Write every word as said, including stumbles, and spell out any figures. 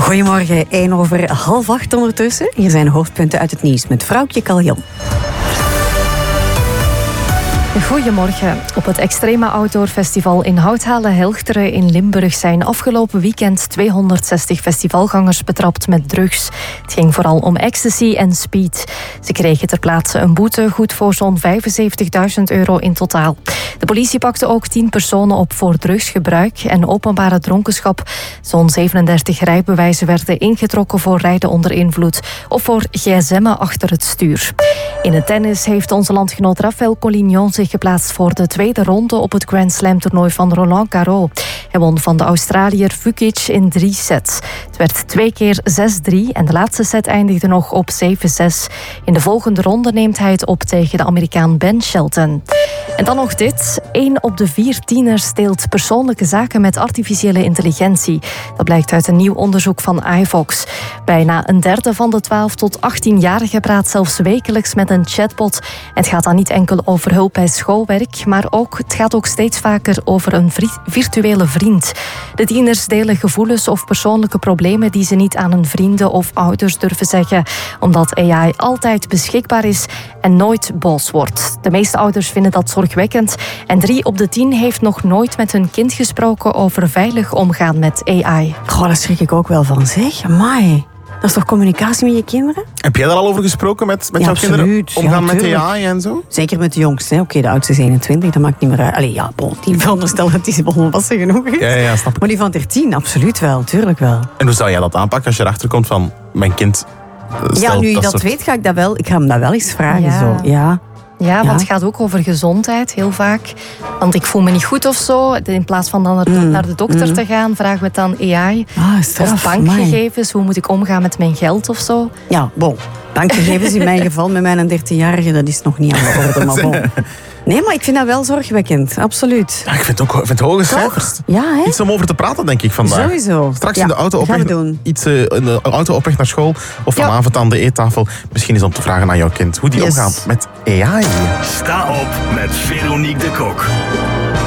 Goedemorgen, één over half acht ondertussen. Hier zijn de hoofdpunten uit het nieuws met Vrouwtje Kaljan. Goedemorgen. Op het Extreme Outdoor Festival in Houthalen-Helchteren in Limburg zijn afgelopen weekend tweehonderdzestig festivalgangers betrapt met drugs. Het ging vooral om ecstasy en speed. Ze kregen ter plaatse een boete goed voor zo'n vijfenzeventigduizend euro in totaal. De politie pakte ook tien personen op voor drugsgebruik en openbare dronkenschap. Zo'n zevenendertig rijbewijzen werden ingetrokken voor rijden onder invloed of voor gsm'en achter het stuur. In het tennis heeft onze landgenoot Rafael Collignon zich geplaatst voor de tweede ronde op het Grand Slam toernooi van Roland Garros. Hij won van de Australiër Vukic in drie sets. Het werd twee keer zes drie en de laatste set eindigde nog op zeven zes. In de volgende ronde neemt hij het op tegen de Amerikaan Ben Shelton. En dan nog dit. Eén op de vier tieners deelt persoonlijke zaken met artificiële intelligentie. Dat blijkt uit een nieuw onderzoek van iVox. Bijna een derde van de twaalf tot achttienjarigen praat zelfs wekelijks met een chatbot. En het gaat dan niet enkel over hulp bij schoolwerk, maar ook, het gaat ook steeds vaker over een virtuele vriend. De tieners delen gevoelens of persoonlijke problemen die ze niet aan hun vrienden of ouders durven zeggen, omdat A I altijd beschikbaar is en nooit boos wordt. De meeste ouders vinden dat zorgwekkend en drie op de tien heeft nog nooit met hun kind gesproken over veilig omgaan met A I. Goh, daar schrik ik ook wel van, zeg. Amai. Dat is toch communicatie met je kinderen? Heb jij daar al over gesproken met, met ja, jouw absoluut. kinderen? Omgaan ja, met A I en zo? Zeker met de jongste. Oké, okay, de oudste is eenentwintig, dat maakt niet meer uit. Allee, ja, bon, die veronderstel dat die volwassen genoeg is. Ja, ja, snap ik. Maar die van dertien, absoluut wel, tuurlijk wel. En hoe zou jij dat aanpakken als je erachter komt van mijn kind? Stel, ja, nu je dat, dat soort... weet, ga ik dat wel. Ik ga hem dat wel eens vragen. Ja. Zo. Ja. Ja, want Ja. het gaat ook over gezondheid, heel vaak. Want ik voel me niet goed of zo. In plaats van dan naar de, Mm. naar de dokter Mm. te gaan, vragen we het dan A I. Ah, straf, Of bankgegevens, hoe moet ik omgaan met mijn geld of zo? Ja, bon. Bankgegevens in mijn geval met mijn dertienjarige, dat is nog niet aan de orde, maar bon. Nee, maar ik vind dat wel zorgwekkend, absoluut. Ja, ik vind het ook vind het hoge cijfers. Ja, hè? Iets om over te praten, denk ik, vandaag. Sowieso. Straks Ja, in de auto op gaan we weg, doen. iets, uh, in de auto op weg naar school of Ja. vanavond aan de eettafel. Misschien is om te vragen aan jouw kind hoe die Yes. omgaat met A I. Sta op met Veronique de Kok.